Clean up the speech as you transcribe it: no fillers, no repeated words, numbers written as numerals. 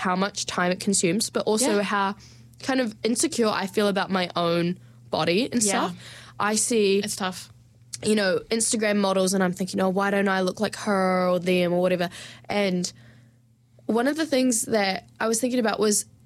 how much time it consumes, but also how kind of insecure I feel about my own body and stuff. I see... It's tough. You know, Instagram models, and I'm thinking, oh, why don't I look like her or them or whatever? And one of the things that I was thinking about was